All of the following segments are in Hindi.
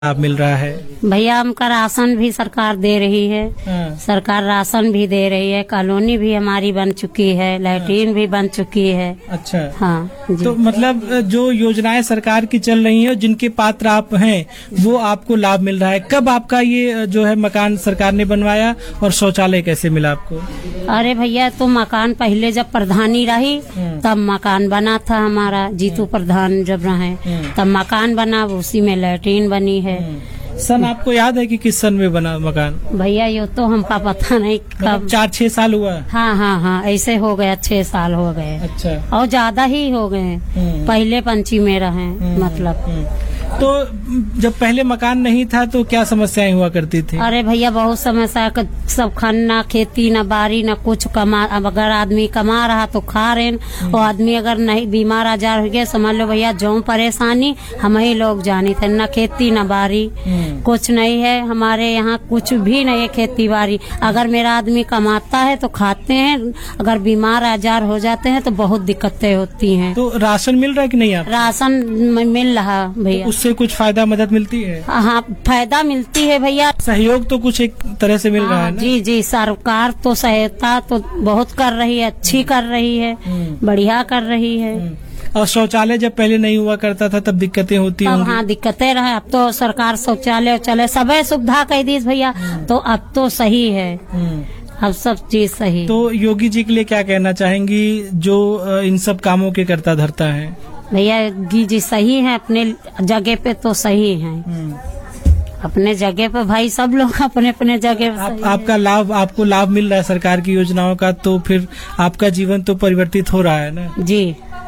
लाभ मिल रहा है? भैया हमका राशन भी सरकार दे रही है। सरकार राशन भी दे रही है, कॉलोनी भी हमारी बन चुकी है, लैट्रीन भी बन चुकी है। अच्छा, हाँ जी। तो मतलब जो योजनाएं सरकार की चल रही हैं, जिनके पात्र आप हैं, वो आपको लाभ मिल रहा है। कब आपका ये जो है मकान सरकार ने बनवाया और शौचालय कैसे मिला आपको? अरे भैया, तो मकान पहले जब प्रधानी रही तब मकान बना था हमारा, जीतू प्रधान जब रहे तब मकान बना, उसी में लैट्रीन बनी है। सन आपको याद है कि किस सन में बना मकान? भैया ये तो हमका पता नहीं कब। 4-6 साल हुआ? हाँ, ऐसे हो गया, 6 साल हो गए। अच्छा, और ज्यादा ही हो गए। पहले पंची में रहे मतलब। तो जब पहले मकान नहीं था तो क्या समस्याएं हुआ करती थी? अरे भैया बहुत समस्या, सब खाना, खेती न बारी न कुछ कमा। अब अगर आदमी कमा रहा तो खा रहे, और आदमी अगर नहीं बीमार आजार हो गया, समझ लो भैया जो परेशानी हम ही लोग जानी थे। न खेती न बारी, कुछ नहीं है हमारे यहाँ, कुछ भी नहीं है खेती बाड़ी। अगर मेरा आदमी कमाता है तो खाते हैं, अगर बीमार आजार हो जाते हैं तो बहुत दिक्कतें होती हैं। तो राशन मिल रहा है कि नहीं आप? राशन मिल रहा भैया। उससे कुछ फायदा मदद मिलती है? हाँ, फायदा मिलती है भैया। सहयोग तो कुछ एक तरह से मिल रहा है ना? जी, सरकार तो सहायता तो बहुत कर रही है, अच्छी कर रही है, बढ़िया कर रही है। और शौचालय जब पहले नहीं हुआ करता था तब दिक्कतें होती होंगी? हाँ, दिक्कतें रहे। अब तो सरकार शौचालय चले सब सुविधा कह दी भैया, तो अब तो सही है, अब सब चीज सही। तो योगी जी के लिए क्या कहना चाहेंगी जो इन सब कामों के करता धरता है? भैया जी सही है, अपने जगह पे तो सही है, अपने जगह पे भाई सब लोग अपने अपने जगह पे। आपको लाभ मिल रहा है सरकार की योजनाओं का, तो फिर आपका जीवन तो परिवर्तित हो रहा है ना? जी।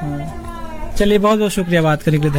चलिए, बहुत बहुत शुक्रिया बात करने के लिए,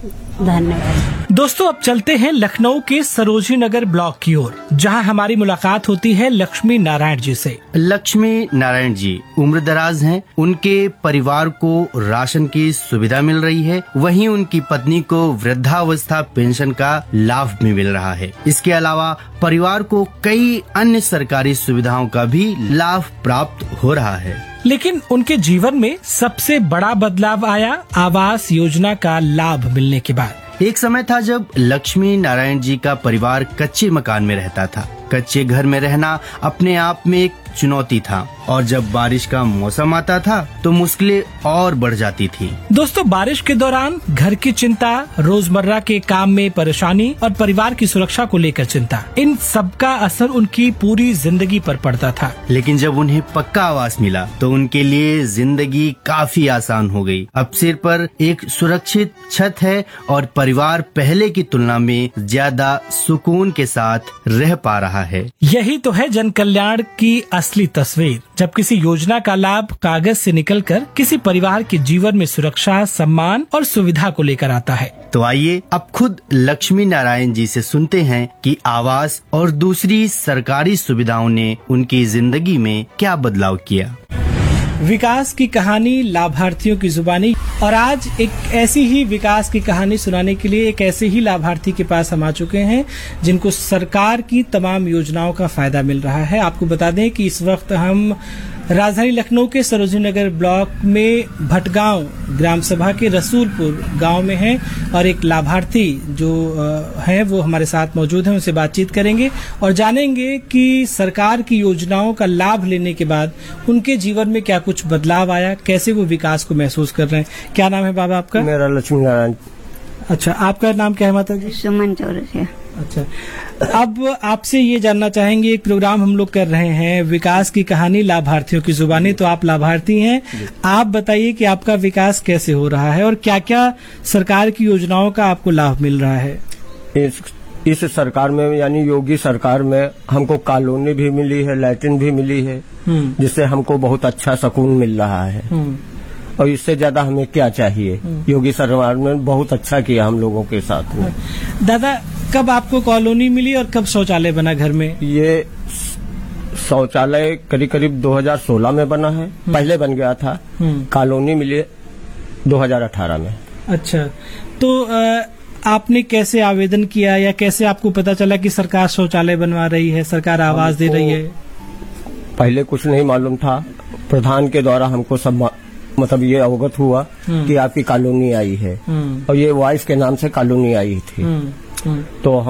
धन्यवाद। दोस्तों, अब चलते हैं लखनऊ के सरोजनी नगर ब्लॉक की ओर, जहां हमारी मुलाकात होती है लक्ष्मी नारायण जी से। लक्ष्मी नारायण जी उम्रदराज हैं, उनके परिवार को राशन की सुविधा मिल रही है, वहीं उनकी पत्नी को वृद्धावस्था पेंशन का लाभ भी मिल रहा है। इसके अलावा परिवार को कई अन्य सरकारी सुविधाओं का भी लाभ प्राप्त हो रहा है। लेकिन उनके जीवन में सबसे बड़ा बदलाव आया आवास योजना का लाभ मिलने के बाद। एक समय था जब लक्ष्मी नारायण जी का परिवार कच्चे मकान में रहता था। कच्चे घर में रहना अपने आप में एक चुनौती था, और जब बारिश का मौसम आता था तो मुश्किलें और बढ़ जाती थी। दोस्तों, बारिश के दौरान घर की चिंता, रोजमर्रा के काम में परेशानी और परिवार की सुरक्षा को लेकर चिंता, इन सब का असर उनकी पूरी जिंदगी पर पड़ता था। लेकिन जब उन्हें पक्का आवास मिला तो उनके लिए जिंदगी काफी आसान हो गई। अब सिर पर एक सुरक्षित छत है और परिवार पहले की तुलना में ज्यादा सुकून के साथ रह पा रहा है। यही तो है जन कल्याण की असली तस्वीर, जब किसी योजना का लाभ कागज से निकलकर किसी परिवार के जीवन में सुरक्षा, सम्मान और सुविधा को लेकर आता है। तो आइए अब खुद लक्ष्मी नारायण जी से सुनते हैं कि आवास और दूसरी सरकारी सुविधाओं ने उनकी जिंदगी में क्या बदलाव किया। विकास की कहानी लाभार्थियों की जुबानी, और आज एक ऐसी ही विकास की कहानी सुनाने के लिए एक ऐसे ही लाभार्थी के पास हम आ चुके हैं जिनको सरकार की तमाम योजनाओं का फायदा मिल रहा है। आपको बता दें कि इस वक्त हम राजधानी लखनऊ के सरोजनी नगर ब्लॉक में भटगांव ग्राम सभा के रसूलपुर गांव में हैं, और एक लाभार्थी जो हैं वो हमारे साथ मौजूद हैं। उनसे बातचीत करेंगे और जानेंगे कि सरकार की योजनाओं का लाभ लेने के बाद उनके जीवन में क्या कुछ बदलाव आया, कैसे वो विकास को महसूस कर रहे हैं। क्या नाम है बाबा आपका? मेरा लक्ष्मी नारायण। अच्छा, आपका नाम क्या है माता जी? सुमन चौरसिया। अच्छा, अब आपसे ये जानना चाहेंगे, एक प्रोग्राम हम लोग कर रहे हैं विकास की कहानी लाभार्थियों की जुबानी, तो आप लाभार्थी हैं, आप बताइए कि आपका विकास कैसे हो रहा है और क्या क्या सरकार की योजनाओं का आपको लाभ मिल रहा है। इस सरकार में यानी योगी सरकार में हमको कॉलोनी भी मिली है, लैट्रिन भी मिली है, जिससे हमको बहुत अच्छा सुकून मिल रहा है, और इससे ज्यादा हमें क्या चाहिए। योगी सरकार ने बहुत अच्छा किया हम लोगों के साथ में। दादा, कब आपको कॉलोनी मिली और कब शौचालय बना घर में? ये शौचालय करीब करीब 2016 में बना है, पहले बन गया था। कॉलोनी मिली 2018 में। अच्छा, तो आपने कैसे आवेदन किया या कैसे आपको पता चला कि सरकार शौचालय बनवा रही है, सरकार आवास दे रही है? पहले कुछ नहीं मालूम था, प्रधान के द्वारा हमको सब मतलब ये अवगत हुआ कि आपकी कॉलोनी आई है, और ये वॉइस के नाम से कॉलोनी आई थी। तो